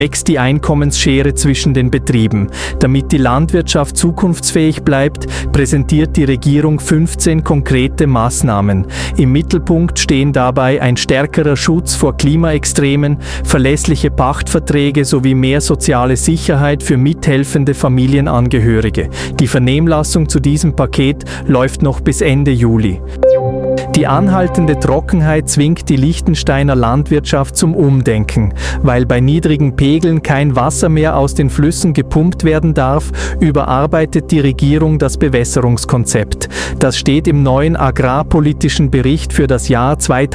wächst die Einkommensschere zwischen den Betrieben. Damit die Landwirtschaft zukunftsfähig bleibt, präsentiert die Regierung 15 konkrete Maßnahmen. Im Mittelpunkt stehen dabei ein stärkerer Schutz vor Klimaextremen, verlässliche Pachtverträge sowie mehr soziale Sicherheit für mithelfende Familienangehörige. Die Vernehmlassung zu diesem Paket läuft noch bis Ende Juli. Die anhaltende Trockenheit zwingt die Liechtensteiner Landwirtschaft zum Umdenken. Weil bei niedrigen Pegeln kein Wasser mehr aus den Flüssen gepumpt werden darf, überarbeitet die Regierung das Bewässerungskonzept. Das steht im neuen agrarpolitischen Bericht für das Jahr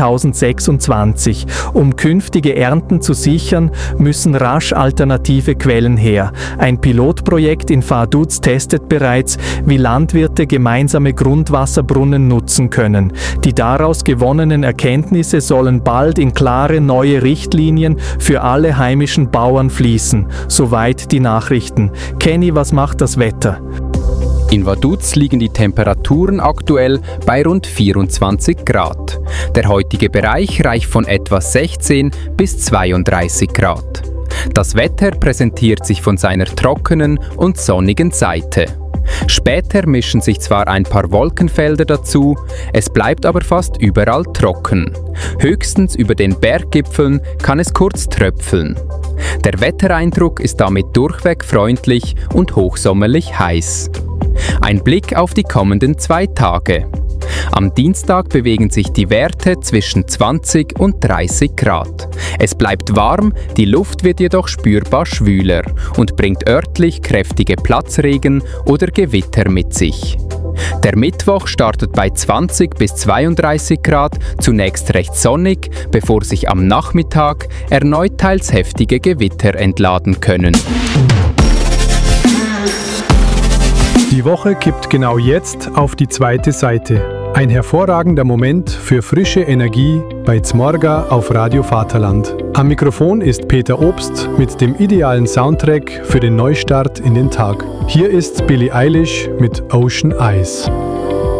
2026. Um künftige Ernten zu sichern, müssen rasch alternative Quellen her. Ein Pilotprojekt in Vaduz testet bereits, wie Landwirte gemeinsame Grundwasserbrunnen nutzen können. Die daraus gewonnenen Erkenntnisse sollen bald in klare neue Richtlinien für alle heimischen Bauern fließen. Soweit die Nachrichten. Kenny, was macht das Wetter? In Vaduz liegen die Temperaturen aktuell bei rund 24 Grad. Der heutige Bereich reicht von etwa 16 bis 32 Grad. Das Wetter präsentiert sich von seiner trockenen und sonnigen Seite. Später mischen sich zwar ein paar Wolkenfelder dazu, es bleibt aber fast überall trocken. Höchstens über den Berggipfeln kann es kurz tröpfeln. Der Wettereindruck ist damit durchweg freundlich und hochsommerlich heiß. Ein Blick auf die kommenden 2 Tage. Am Dienstag bewegen sich die Werte zwischen 20 und 30 Grad. Es bleibt warm, die Luft wird jedoch spürbar schwüler und bringt örtlich kräftige Platzregen oder Gewitter mit sich. Der Mittwoch startet bei 20 bis 32 Grad, zunächst recht sonnig, bevor sich am Nachmittag erneut teils heftige Gewitter entladen können. Die Woche kippt genau jetzt auf die zweite Seite. Ein hervorragender Moment für frische Energie bei Zmorga auf Radio Vaterland. Am Mikrofon ist Peter Obst mit dem idealen Soundtrack für den Neustart in den Tag. Hier ist Billie Eilish mit Ocean Eyes.